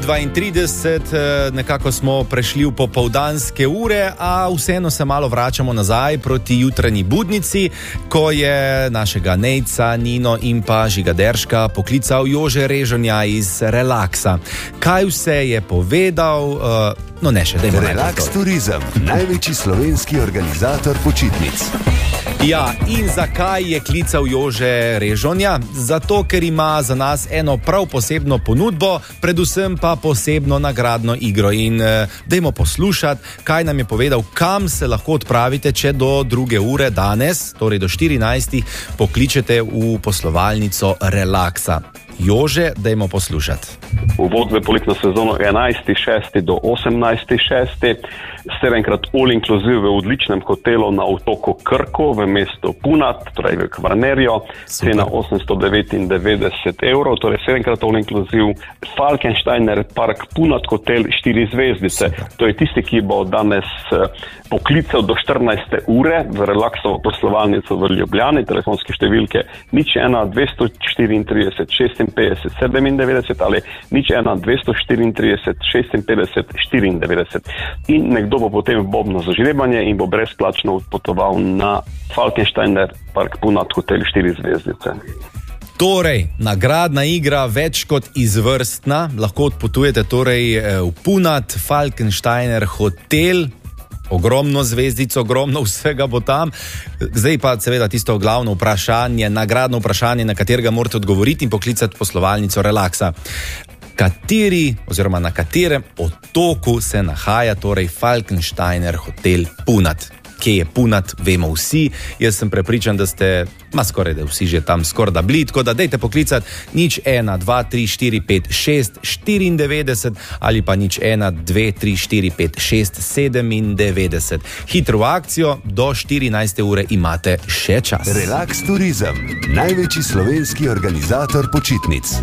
7:32, nekako smo prešli v popoldanske ure, a vseeno se malo vračamo nazaj proti jutranji budnici, ko je našega Nejca, Nino in pa Žiga Derška poklical Jože Režonja iz Relaksa. Kaj vse je povedal? No ne še, dajmo najprej. Relaks Turizem, največji slovenski organizator počitnic. Ja, in zakaj je klical Jože Režonja? Zato, ker ima za nas eno prav posebno ponudbo, predvsem pa posebno nagradno igro. In dajmo poslušati, kaj nam je povedal, kam se lahko odpravite, če do 2. ure danes, torej do 14. pokličete v poslovalnico Relaksa. Jože, dajmo poslušati. Uvod v poletno sezono 11.6. do 18.6. 7-krat all inclusive v odličnem hotelu na otoku Krko v mestu Punat, torej v Kvarnerju, cena 899 evrov, torej 7-krat all inclusive. Falkensteiner Park Punat hotel 4 zvezdice. To je tisti, ki bo danes poklical do 14. ure v Relaksovo poslovalnico v Ljubljani, telefonske številke 01 234 56 97 ali 01 234 56 94. In nekdo bo potem bobno za žrebanje in bo brezplačno odpotoval na Falkensteiner Park Punat hotel 4 zvezdice. Torej, nagradna igra več kot izvrstna. Lahko odpotujete torej v Punat, Falkensteiner hotel, ogromno zvezdic, ogromno vsega bo tam. Zdaj pa seveda tisto glavno vprašanje, nagradno vprašanje, na katerega morate odgovoriti in poklicati poslovalnico Relaksa. Kateri oziroma na katerem otoku se nahaja torej Falkensteiner hotel Punat? Kje je Punat, vemo vsi. Jaz sem prepričan, da ste, skoraj da vsi že tam skoraj da bili, tako da dejte poklicati 01 2 3 4 5 6 94 ali pa 01 2 3 4 5 6 97. Hitro akcijo, do 14. ure imate še čas. Relaks Turizem, največji slovenski organizator počitnic.